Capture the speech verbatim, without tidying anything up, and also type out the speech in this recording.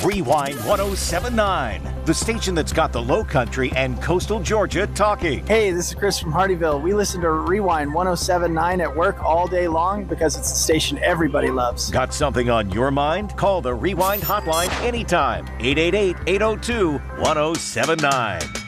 Rewind one oh seven point nine, the station that's got the Low Country and coastal Georgia talking. Hey, this is Chris from Hardyville. We listen to Rewind one oh seven point nine at work all day long because it's the station everybody loves. Got something on your mind? Call the Rewind hotline anytime. eight eight eight, eight oh two, one oh seven nine.